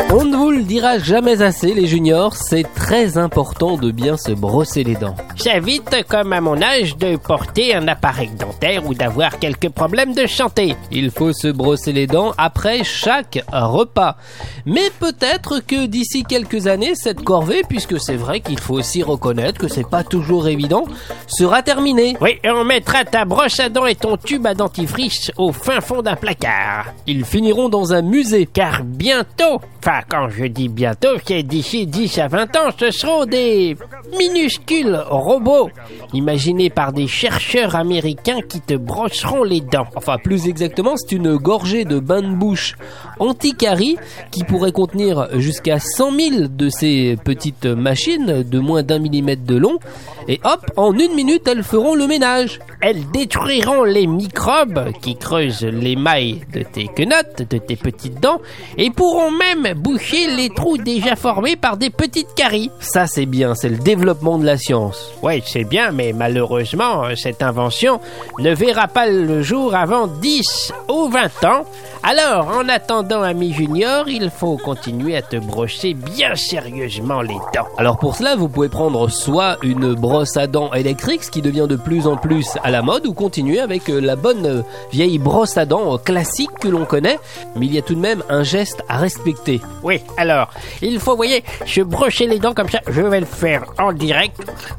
On ne vous le dira jamais assez, les juniors, c'est très important de bien se brosser les dents. J'évite, comme à mon âge, de porter un appareil dentaire ou d'avoir quelques problèmes de santé. Il faut se brosser les dents après chaque repas. Mais peut-être que d'ici quelques années, cette corvée, puisque c'est vrai qu'il faut aussi reconnaître que c'est pas toujours évident, sera terminée. Oui, et on mettra ta brosse à dents et ton tube à dentifrice au fin fond d'un placard. Ils finiront dans un musée. Car bientôt, enfin quand je dis bientôt, c'est d'ici 10 à 20 ans, ce seront des minuscules robots imaginés par des chercheurs américains qui te brosseront les dents. Enfin, plus exactement, c'est une gorgée de bain de bouche anti-carie qui pourrait contenir jusqu'à 100 000 de ces petites machines de moins d'1 millimètre de long. Et hop, en 1 minute, elles feront le ménage. Elles détruiront les microbes qui creusent l'émail de tes quenottes, de tes petites dents, et pourront même boucher les trous déjà formés par des petites caries. Ça, c'est bien, c'est le développement de la science. Oui, c'est bien, mais malheureusement, cette invention ne verra pas le jour avant 10 ou 20 ans. Alors, en attendant, ami junior, il faut continuer à te brosser bien sérieusement les dents. Alors pour cela, vous pouvez prendre soit une brosse à dents électrique, ce qui devient de plus en plus à la mode, ou continuer avec la bonne vieille brosse à dents classique que l'on connaît, mais il y a tout de même un geste à respecter. Oui, alors, il faut, voyez, se brosser les dents comme ça. Je vais le faire en direct,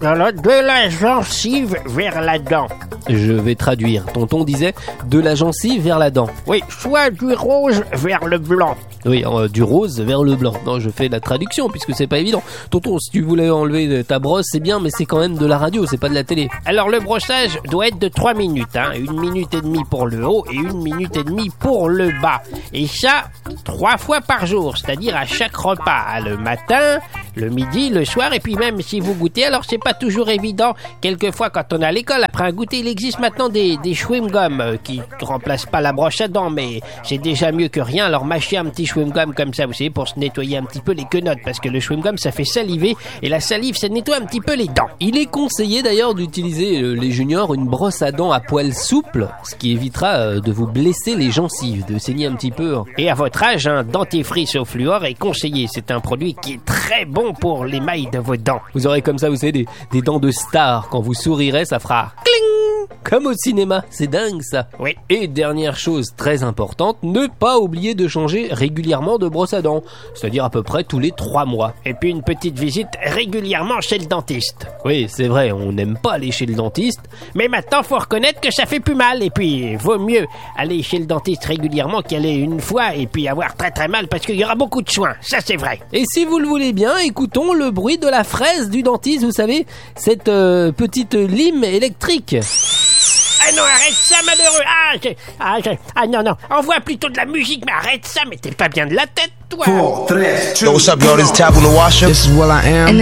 de la gencive vers la dent. Je vais traduire. Tonton disait de la gencive vers la dent. Oui, soit du rose vers le blanc. Oui, du rose vers le blanc. Non, je fais la traduction puisque c'est pas évident. Tonton, si tu voulais enlever ta brosse, c'est bien, mais c'est quand même de la radio, c'est pas de la télé. Alors le brossage doit être de 3 minutes, 1 minute et demie pour le haut et 1 minute et demie pour le bas. Et ça, 3 fois par jour, c'est-à-dire à chaque repas, le matin, le midi, le soir, et puis même si vous goûtez, alors c'est pas toujours évident. Quelquefois, quand on est à l'école, après un goûter, il existe maintenant des chewing-gums qui ne remplacent pas la brosse à dents, mais c'est déjà mieux que rien. Alors mâchez un petit chewing-gum comme ça, vous savez, pour se nettoyer un petit peu les quenottes, parce que le chewing-gum, ça fait saliver, et la salive, ça nettoie un petit peu les dents. Il est conseillé d'ailleurs d'utiliser, les juniors, une brosse à dents à poils souples, ce qui évitera de vous blesser les gencives, de saigner un petit peu. Et à votre âge, un dentifrice au fluor est conseillé. C'est un produit qui est très bon pour l'émail de vos dents. Vous aurez comme ça, vous savez, des dents de star. Quand vous sourirez, ça fera cling comme au cinéma. C'est dingue ça. Oui. Et dernière chose très importante, ne pas oublier de changer régulièrement de brosse à dents, c'est-à-dire à peu près tous les 3 mois. Et puis une petite visite régulièrement chez le dentiste. Oui, c'est vrai, on n'aime pas aller chez le dentiste. Mais maintenant, faut reconnaître que ça fait plus mal. Et puis, vaut mieux aller chez le dentiste régulièrement qu'aller une fois et puis avoir très très mal parce qu'il y aura beaucoup de soins. Ça, c'est vrai. Et si vous le voulez bien, écoutons le bruit de la fraise du dentiste, vous savez, cette petite lime électrique. Ah non, arrête ça, malheureux. Non, envoie plutôt de la musique, mais arrête ça, mais t'es pas bien de la tête, toi. 4, 3, 2. Yo, what's up, y'all? This is Tabula Washer. This is Will I Am.